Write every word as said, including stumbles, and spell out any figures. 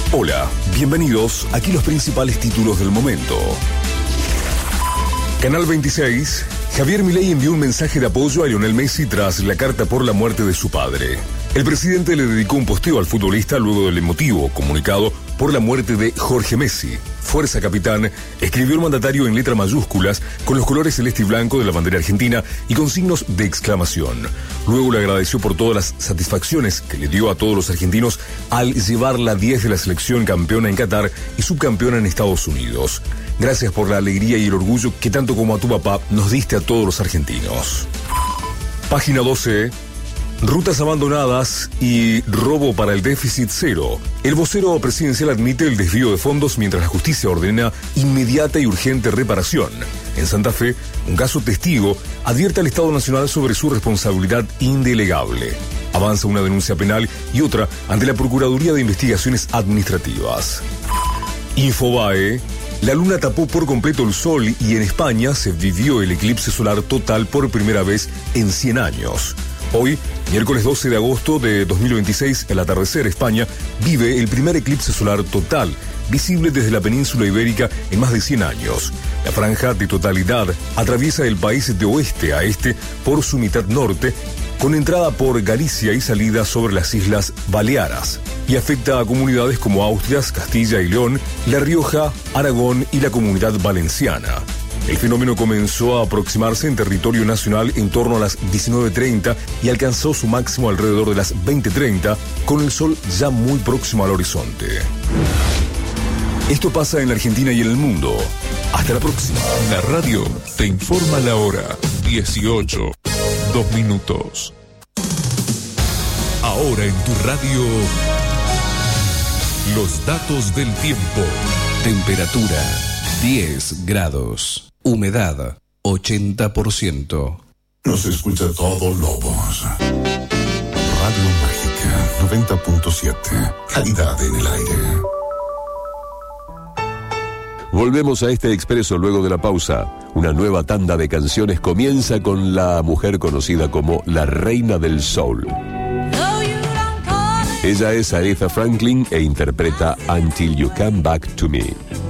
Hola, bienvenidos. Aquí los principales títulos del momento. Canal veintiséis. Javier Milei envió un mensaje de apoyo a Lionel Messi tras la carta por la muerte de su padre. El presidente le dedicó un posteo al futbolista luego del emotivo comunicado por la muerte de Jorge Messi. Fuerza capitán, escribió el mandatario en letras mayúsculas con los colores celeste y blanco de la bandera argentina y con signos de exclamación. Luego le agradeció por todas las satisfacciones que le dio a todos los argentinos al llevar la diez de la selección campeona en Qatar y subcampeona en Estados Unidos. Gracias por la alegría y el orgullo que tanto como a tu papá nos diste a todos los argentinos. Página doce. Rutas abandonadas y robo para el déficit cero. El vocero presidencial admite el desvío de fondos mientras la justicia ordena inmediata y urgente reparación. En Santa Fe, un caso testigo advierte al Estado Nacional sobre su responsabilidad indelegable. Avanza una denuncia penal y otra ante la Procuraduría de Investigaciones Administrativas. Infobae. La luna tapó por completo el sol y en España se vivió el eclipse solar total por primera vez en cien años. Hoy, miércoles doce de agosto de dos mil veintiséis, el atardecer España vive el primer eclipse solar total, visible desde la península ibérica en más de cien años. La franja de totalidad atraviesa el país de oeste a este por su mitad norte, con entrada por Galicia y salida sobre las Islas Baleares, y afecta a comunidades como Asturias, Castilla y León, La Rioja, Aragón y la Comunidad Valenciana. El fenómeno comenzó a aproximarse en territorio nacional en torno a las diecinueve treinta y alcanzó su máximo alrededor de las veinte treinta, con el sol ya muy próximo al horizonte. Esto pasa en la Argentina y en el mundo. Hasta la próxima. La radio te informa la hora. dieciocho, dos minutos. Ahora en tu radio, los datos del tiempo. Temperatura, diez grados. Humedad, ochenta por ciento. Nos escucha todo Lobos. Radio Mágica, noventa punto siete. Calidad en el aire. Volvemos a este expreso luego de la pausa. Una nueva tanda de canciones comienza con la mujer conocida como la reina del soul. Ella es Aretha Franklin e interpreta Until You Come Back to Me.